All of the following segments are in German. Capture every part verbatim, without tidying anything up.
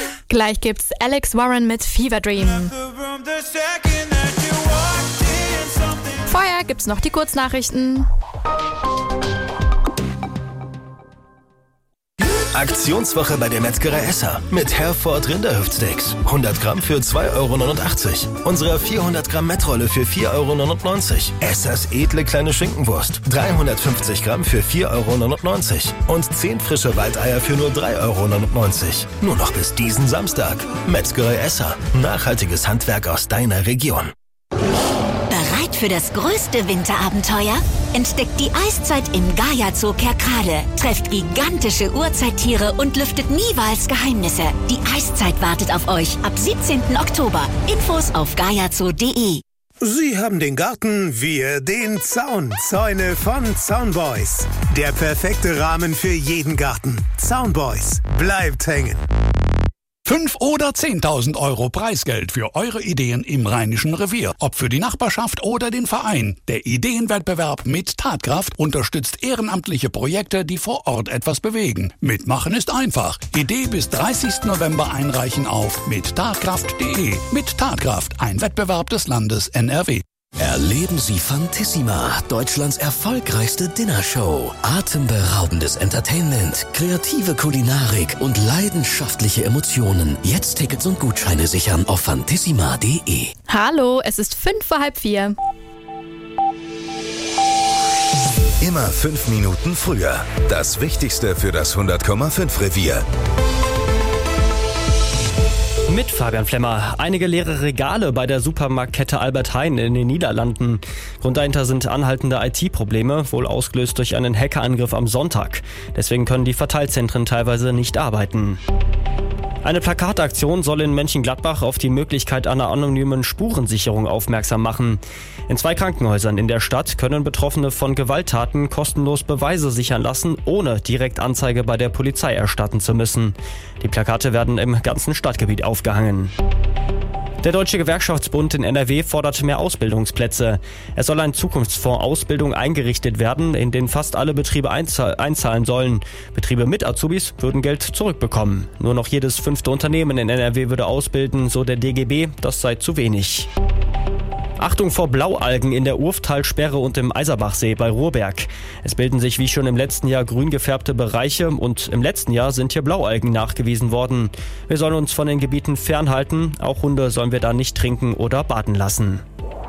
Gleich gibt's Alex Warren mit Fever Dream. Vorher gibt's noch die Kurznachrichten. Aktionswoche bei der Metzgerei Esser mit Herford Rinderhüftsteaks. hundert Gramm für zwei Euro neunundachtzig. Unsere vierhundert Gramm Mettrolle für vier Euro neunundneunzig. Essers edle kleine Schinkenwurst. dreihundertfünfzig Gramm für vier Euro neunundneunzig. Und zehn frische Waldeier für nur drei Euro neunundneunzig. Nur noch bis diesen Samstag. Metzgerei Esser. Nachhaltiges Handwerk aus deiner Region. Bereit für das größte Winterabenteuer? Entdeckt die Eiszeit im Gaia Zoo Kerkrade, trefft gigantische Urzeittiere und lüftet niemals Geheimnisse. Die Eiszeit wartet auf euch ab siebzehnten Oktober. Infos auf gaiazoo punkt de. Sie haben den Garten, wir den Zaun. Zäune von Zaunboys. Der perfekte Rahmen für jeden Garten. Zaunboys. Bleibt hängen. Fünf oder zehntausend Euro Preisgeld für eure Ideen im Rheinischen Revier. Ob für die Nachbarschaft oder den Verein. Der Ideenwettbewerb mit Tatkraft unterstützt ehrenamtliche Projekte, die vor Ort etwas bewegen. Mitmachen ist einfach. Idee bis dreißigsten November einreichen auf mit tatkraft punkt de. Mit Tatkraft, ein Wettbewerb des Landes N R W. Erleben Sie Fantissima, Deutschlands erfolgreichste Dinnershow. Atemberaubendes Entertainment, kreative Kulinarik und leidenschaftliche Emotionen. Jetzt Tickets und Gutscheine sichern auf fantissima punkt de. Hallo, es ist fünf vor halb vier. Immer fünf Minuten früher. Das Wichtigste für das hundert Komma fünf Revier. Mit Fabian Flemmer. Einige leere Regale bei der Supermarktkette Albert Heijn in den Niederlanden. Grund dahinter sind anhaltende I T-Probleme, wohl ausgelöst durch einen Hackerangriff am Sonntag. Deswegen können die Verteilzentren teilweise nicht arbeiten. Eine Plakataktion soll in Mönchengladbach auf die Möglichkeit einer anonymen Spurensicherung aufmerksam machen. In zwei Krankenhäusern in der Stadt können Betroffene von Gewalttaten kostenlos Beweise sichern lassen, ohne direkt Anzeige bei der Polizei erstatten zu müssen. Die Plakate werden im ganzen Stadtgebiet aufgehangen. Der Deutsche Gewerkschaftsbund in N R W fordert mehr Ausbildungsplätze. Es soll ein Zukunftsfonds Ausbildung eingerichtet werden, in den fast alle Betriebe einzahlen sollen. Betriebe mit Azubis würden Geld zurückbekommen. Nur noch jedes fünfte Unternehmen in N R W würde ausbilden, so der D G B. Das sei zu wenig. Achtung vor Blaualgen in der Urftalsperre und im Eiserbachsee bei Ruhrberg. Es bilden sich wie schon im letzten Jahr grün gefärbte Bereiche und im letzten Jahr sind hier Blaualgen nachgewiesen worden. Wir sollen uns von den Gebieten fernhalten, auch Hunde sollen wir da nicht trinken oder baden lassen.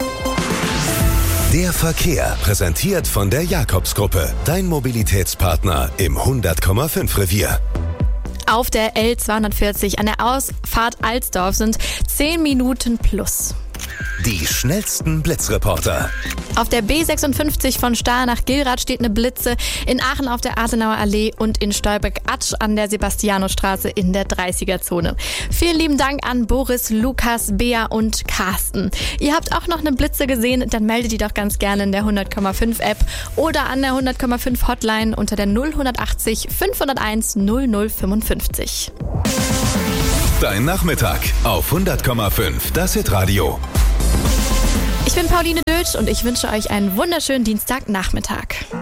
Der Verkehr, präsentiert von der Jakobsgruppe, dein Mobilitätspartner im hundert Komma fünf Revier. Auf der L zweihundertvierzig an der Ausfahrt Alsdorf sind zehn Minuten plus. Die schnellsten Blitzreporter. Auf der B sechsundfünfzig von Stahr nach Gilrath steht eine Blitze, in Aachen auf der Adenauer Allee und in Stolberg-Atsch an der Sebastianusstraße in der dreißiger-Zone. Vielen lieben Dank an Boris, Lukas, Bea und Carsten. Ihr habt auch noch eine Blitze gesehen, dann meldet die doch ganz gerne in der hundert Komma fünf App oder an der hundert Komma fünf Hotline unter der null achtzig fünfhunderteins null null fünfundfünfzig. Dein Nachmittag auf hundert Komma fünf, das Hitradio. Ich bin Pauline Dötsch und ich wünsche euch einen wunderschönen Dienstagnachmittag.